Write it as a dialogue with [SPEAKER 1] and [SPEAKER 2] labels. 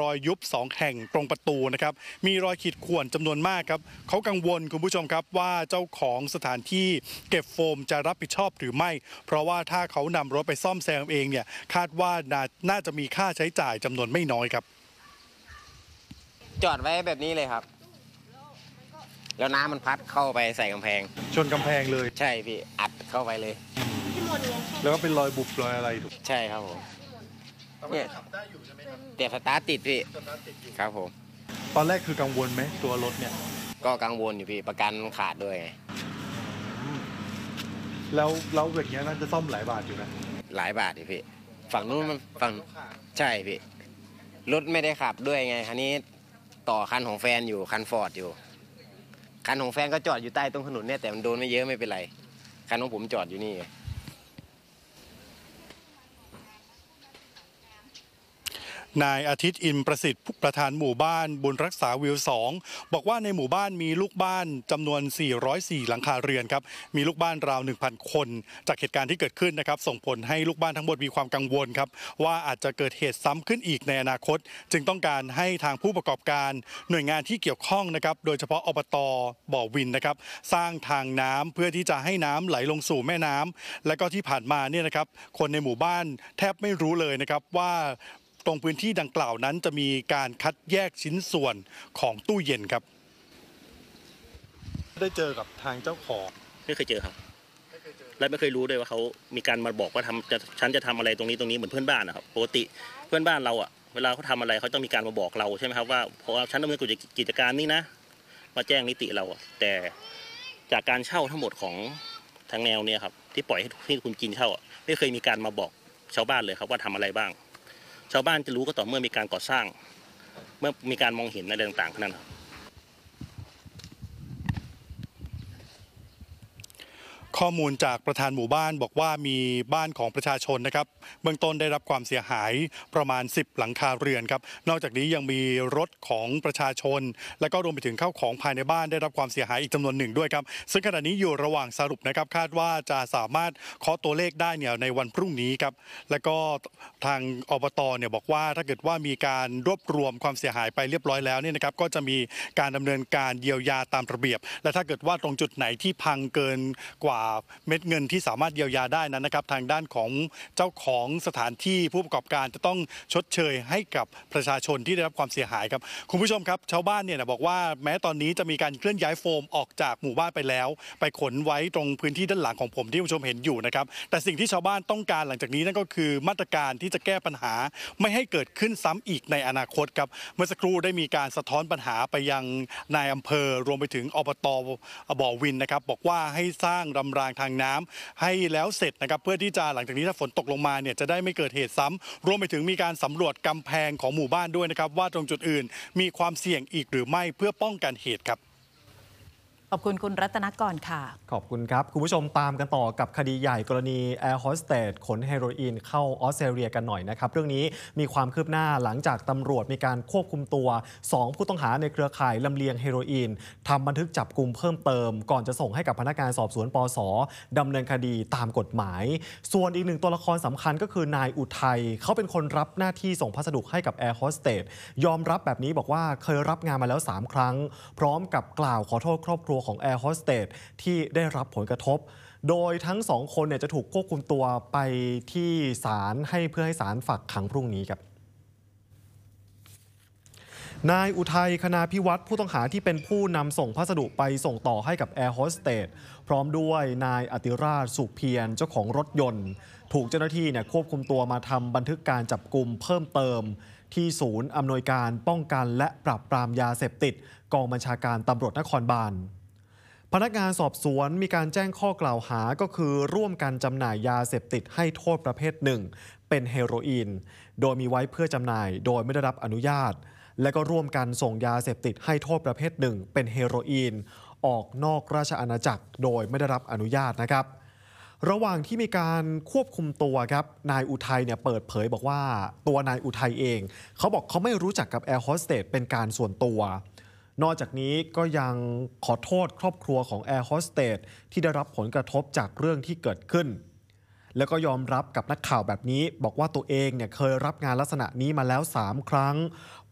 [SPEAKER 1] อยยุบ2แห่งตรงประตูนะครับมีรอยขีดข่วนจำนวนมากครับเขากังวลคุณผู้ชมครับว่าเจ้าของสถานที่เก็บโฟมจะรับผิดชอบหรือไม่เพราะว่าถ้าเขานำรถไปซ่อมแซมเองเนี่ยคาดว่าน่าจะมีค่าใช้จ่ายจำนวนไม่น้อยครับ
[SPEAKER 2] จอดไว้แบบนี้เลยครับแล้วน้ำมันพัดเข้าไปใส่กำแพง
[SPEAKER 1] ชนกำแพงเลย
[SPEAKER 2] ใช่พี่อัดเข้าไปเลย
[SPEAKER 1] แล้วก็เป็นรอยบุบรอยอะไรถูก
[SPEAKER 2] ใช่ครับผมเนี่ยแต่สตาร์ทติดพี่ครับผม
[SPEAKER 1] ตอนแรกคือกังวลไหมตัวรถเนี่ย
[SPEAKER 2] ก็กังวลอยู่พี่ประกันขาดด้วย
[SPEAKER 1] แล้วแบบนี้น่าจะซ่อมหลายบาทอยู่นะ
[SPEAKER 2] หลายบาทพี่ฝั่งนู้นมันฝั่งใช่พี่รถไม่ได้ขับด้วยไงคันนี้ต่อคันของแฟนอยู่คันฟอร์ดอยู่คันของแฟนก็จอดอยู่ใต้ตรงถนนเนี่ยแต่มันโดนไม่เยอะไม่เป็นไรคันของผมจอดอยู่นี่
[SPEAKER 1] นายอาทิตย์อินประสิทธิ์ประธานหมู่บ้านบุญรักษาวิว2บอกว่าในหมู่บ้านมีลูกบ้านจำนวน404หลังคาเรือนครับมีลูกบ้านราว 1,000 คนจากเหตุการณ์ที่เกิดขึ้นนะครับส่งผลให้ลูกบ้านทั้งหมดมีความกังวลครับว่าอาจจะเกิดเหตุซ้ำขึ้นอีกในอนาคตจึงต้องการให้ทางผู้ประกอบการหน่วยงานที่เกี่ยวข้องนะครับโดยเฉพาะอบต.บ่อวินนะครับสร้างทางน้ำเพื่อที่จะให้น้ำไหลลงสู่แม่น้ำและก็ที่ผ่านมาเนี่ยนะครับคนในหมู่บ้านแทบไม่รู้เลยนะครับว่าตรงพื้นที่ดังกล่าวนั้นจะมีการคัดแยกชิ้นส่วนของตู้เย็นครับได้เจอกับทางเจ้าของ
[SPEAKER 3] ไม่เคยเจอครับและไม่เคยรู้ด้วยว่าเขามีการมาบอกว่าฉันจะทำอะไรตรงนี้เหมือนเพื่อนบ้านนะครับปกติเพื่อนบ้านเราอ่ะเวลาเขาทำอะไรเขาต้องมีการมาบอกเราใช่ไหมครับว่าเพราะว่าฉันดำเนินกิจการนี้นะมาแจ้งนิติเราแต่จากการเช่าทั้งหมดของทางแนวเนี่ยครับที่ปล่อยให้คุณกินเช่าไม่เคยมีการมาบอกชาวบ้านเลยครับว่าทำอะไรบ้างชาวบ้านจะรู้ก็ต่อเมื่อมีการก่อสร้างเมื่อมีการมองเห็นอะไรต่างๆนั้นครับ
[SPEAKER 1] ข้อมูลจากประธานหมู่บ้านบอกว่ามีบ้านของประชาชนนะครับเบื้องต้นได้รับความเสียหายประมาณ10หลังคาเรือนครับนอกจากนี้ยังมีรถของประชาชนและก็รวมไปถึงข้าวของภายในบ้านได้รับความเสียหายอีกจำนวนหนึ่งด้วยครับซึ่งขณะนี้อยู่ระหว่างสรุปนะครับคาดว่าจะสามารถเคาะตัวเลขได้เนี่ยในวันพรุ่งนี้ครับและก็ทางอบต.เนี่ยบอกว่าถ้าเกิดว่ามีการรวบรวมความเสียหายไปเรียบร้อยแล้วเนี่ยนะครับก็จะมีการดำเนินการเยียวยาตามระเบียบและถ้าเกิดว่าตรงจุดไหนที่พังเกินกว่าเม็ดเงินที่สามารถเยียวยาได้นั้นนะครับทางด้านของเจ้าของสถานที่ผู้ประกอบการจะต้องชดเชยให้กับประชาชนที่ได้รับความเสียหายครับคุณผู้ชมครับชาวบ้านเนี่ยบอกว่าแม้ตอนนี้จะมีการเคลื่อนย้ายโฟมออกจากหมู่บ้านไปแล้วไปขนไว้ตรงพื้นที่ด้านหลังของผมที่คุณผู้ชมเห็นอยู่นะครับแต่สิ่งที่ชาวบ้านต้องการหลังจากนี้นั่นก็คือมาตรการที่จะแก้ปัญหาไม่ให้เกิดขึ้นซ้ำอีกในอนาคตครับเมื่อสักครู่ได้มีการสะท้อนปัญหาไปยังนายอำเภอรวมไปถึงอบต.บ่อวินนะครับบอกว่าให้สร้างรำรางทางน้ำให้แล้วเสร็จนะครับเพื่อที่จะหลังจากนี้ถ้าฝนตกลงมาเนี่ยจะได้ไม่เกิดเหตุซ้ำรวมไปถึงมีการสำรวจกำแพงของหมู่บ้านด้วยนะครับว่าตรงจุดอื่นมีความเสี่ยงอีกหรือไม่เพื่อป้องกันเหตุครับ
[SPEAKER 4] ขอบคุณคุณรัตนกรค่ะ
[SPEAKER 5] ขอบคุณครับคุณผู้ชมตามกันต่อกับคดีใหญ่กรณีแอร์โฮสเตสขนเฮโรอีนเข้าออสเตรเลียกันหน่อยนะครับเรื่องนี้มีความคืบหน้าหลังจากตำรวจมีการควบคุมตัว2ผู้ต้องหาในเครือข่ายลำเลียงเฮโรอีนทำบันทึกจับกุมเพิ่มเติมก่อนจะส่งให้กับพนักงานสอบสวนปส.ดำเนินคดีตามกฎหมายส่วนอีกหนึ่งตัวละครสำคัญก็คือนายอุทัยเขาเป็นคนรับหน้าที่ส่งพัสดุให้กับแอร์โฮสเตสยอมรับแบบนี้บอกว่าเคยรับงานมาแล้ว3ครั้งพร้อมกับกล่าวขอโทษครอบครัวของแอร์โฮสเตสที่ได้รับผลกระทบโดยทั้ง2คนเนี่ยจะถูกควบคุมตัวไปที่ศาลเพื่อให้ศาลฝากขังพรุ่งนี้ครับนายอุทัยคณาพิวัตรผู้ต้องหาที่เป็นผู้นำส่งพัสดุไปส่งต่อให้กับแอร์โฮสเตสพร้อมด้วยนายอติราชสุขเพียรเจ้าของรถยนต์ถูกเจ้าหน้าที่เนี่ยควบคุมตัวมาทำบันทึกการจับกุมเพิ่มเติมที่ศูนย์อำนวยการป้องกันและปราบปรามยาเสพติดกองบัญชาการตำรวจนครบาลพนักงานสอบสวนมีการแจ้งข้อกล่าวหาก็คือร่วมกันจำหน่ายยาเสพติดให้โทษประเภทหนึ่งเป็นเฮโรอีนโดยมีไว้เพื่อจำหน่ายโดยไม่ได้รับอนุญาตและก็ร่วมกันส่งยาเสพติดให้โทษประเภทหนึ่งเป็นเฮโรอีนออกนอกราชอาณาจักรโดยไม่ได้รับอนุญาตนะครับระหว่างที่มีการควบคุมตัวครับนายอุทัยเนี่ยเปิดเผยบอกว่าตัวนายอุทัยเองเขาบอกเขาไม่รู้จักกับแอร์โฮสเตสเป็นการส่วนตัวนอกจากนี้ก็ยังขอโทษครอบครัวของแอร์โฮสเตสที่ได้รับผลกระทบจากเรื่องที่เกิดขึ้นแล้วก็ยอมรับกับนักข่าวแบบนี้บอกว่าตัวเองเนี่ยเคยรับงานลักษณะนี้มาแล้ว3ครั้ง